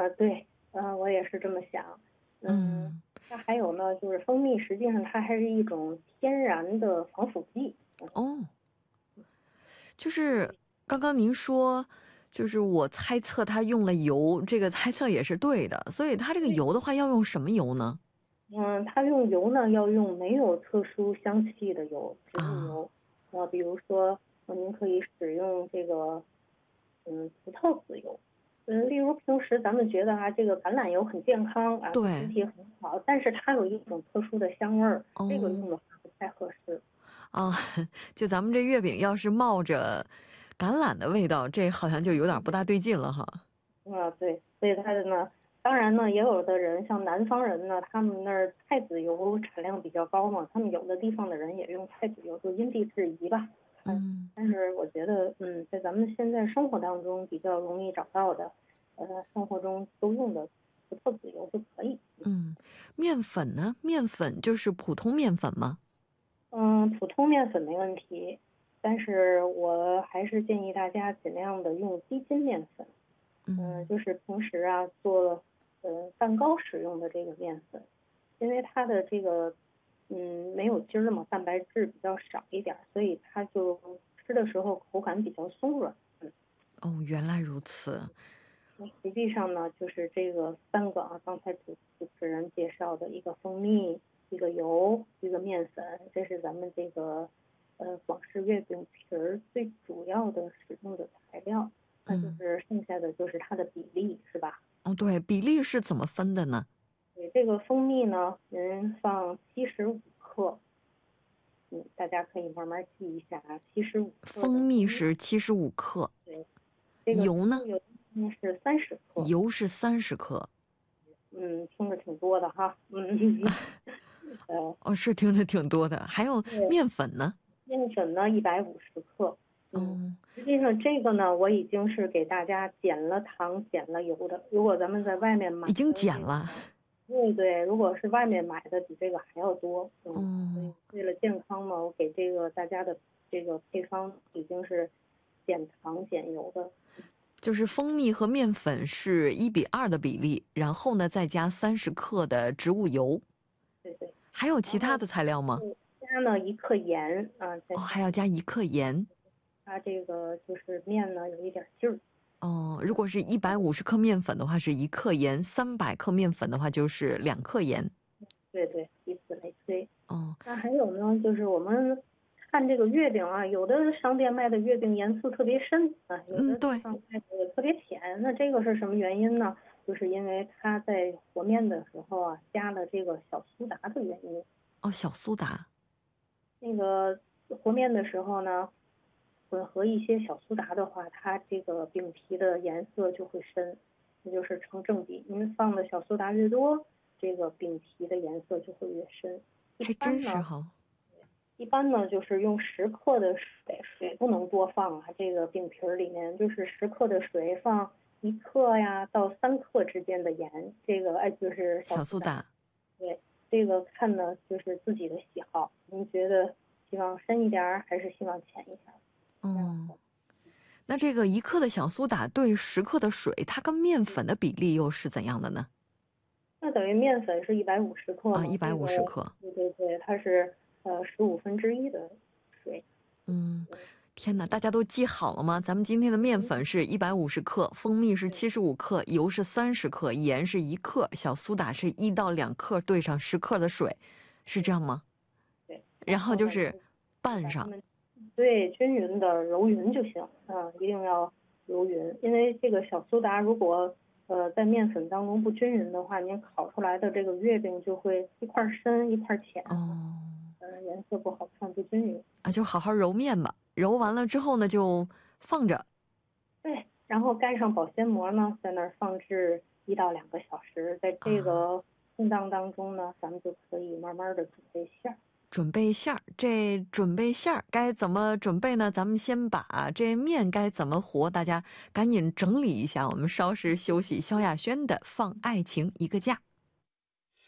对，我也是这么想。那还有呢，就是蜂蜜，实际上它还是一种天然的防腐剂。 哦，就是刚刚您说，就是我猜测它用了油，这个猜测也是对的。所以它这个对， 油的话，要用什么油呢？ 它用油呢，要用没有特殊香气的油，植物啊， 油。比如说，您可以使用这个，葡萄籽油。例如平时咱们觉得这个橄榄油很健康啊，对身对， 体很好，但是它有一种特殊的香味儿，这个哦， 用的话不太合适。 啊，就咱们这月饼要是冒着橄榄的味道，这好像就有点不大对劲了哈。 对，所以它的呢，当然呢，也有的人像南方人呢，他们那儿菜籽油产量比较高嘛，他们有的地方的人也用菜籽油，就因地制宜吧。 嗯但是我觉得，在咱们现在生活当中比较容易找到的，生活中都用的葡萄籽油就可以。 嗯，面粉呢？面粉就是普通面粉吗？ 普通面粉没问题，但是我还是建议大家尽量的用低筋面粉。 嗯， 就是平时做蛋糕使用的这个面粉，因为它的这个没有筋儿嘛，蛋白质比较少一点，所以它就吃的时候口感比较松软。 哦，原来如此。 那实际上呢，就是这个三个刚才主持人介绍的一个蜂蜜，一个油，一个面粉，这是咱们这个广式月饼皮儿最主要的使用的材料。那就嗯， 是剩下的就是它的比例，是吧？ 哦，对，比例是怎么分的呢？ 对，这个蜂蜜呢，您放75克，大家可以慢慢记一下75克蜂蜜的蜂蜜。 是75克， 对，这个植油呢？ 物油呢是30克。 油是30克。 听着挺多的哈。 哦，是听着挺多的。还有对， 面粉呢？ 面粉呢150克。 哦， 实际上这个呢，我已经是给大家减了糖、减了油的。如果咱们在外面买已经的这个， 减了。 对对，如果是外面买的，比这个还要多。所以哦， 为了健康嘛，我给这个大家的这个配方已经是减糖减油的。 就是蜂蜜和面粉是1:2的比例，然后呢再加30克的植物油。 对对， 还有其然后他的材料吗？ 加呢1克盐再哦，还加要加1克盐。 它这个就是面呢有一点劲儿。 哦，如果是150克面粉的话是1克盐，300克面粉的话就是2克盐。 对对，以此类推。 哦， 那还有呢，就是我们看这个月饼有的商店卖的月饼颜色特别深有嗯， 的地对。 方卖的特别浅。那这个是什么原因呢？就是因为它在和面的时候加了这个小苏打的原因。 哦，小苏打。 那个和面的时候呢，混合一些小苏打的话，它这个饼皮的颜色就会深，那就是成正比。您放的小苏打越多，这个饼皮的颜色就会越深。一还真般呢， 是哈。 就是用10克的水，水不能多放这个饼皮儿里面就是10克的水放1克到3克之间的盐，这个就是小苏打。 小苏打。 对，这个看呢就是自己的喜好，您觉得希望深一点还是希望浅一点？这样嗯， 的。 那这个1克的小苏打对10克的水，它跟面粉的比例又是怎样的呢？ 那等于面粉是150克啊， 嘛？这个 150克。 对对对，它是1/15的水。 嗯，天哪，大家都记好了吗？咱们今天的面粉是150克，蜂蜜是75克，油是30克，盐是1克，小苏打是1到2克，兑上10克的水，是这样吗？ 对， 然然后呢， 后就是拌上。 把它们对均匀的揉匀就行一定要揉匀，因为这个小苏打如果在面粉当中不均匀的话，您烤出来的这个月饼就会一块深一块浅哦， 颜色不好看不均匀。 啊，就好好揉面吧。揉完了之后呢，就放着。 对，然后盖上保鲜膜呢，在那儿放置1到2个小时，在这啊。 个空档当中呢，咱们就可以慢慢的准备馅儿。 准备馅儿，这准备馅儿该怎么准备呢？咱们先把这面该怎么和，大家赶紧整理一下。我们稍事休息，萧亚轩的《放爱情一个假》。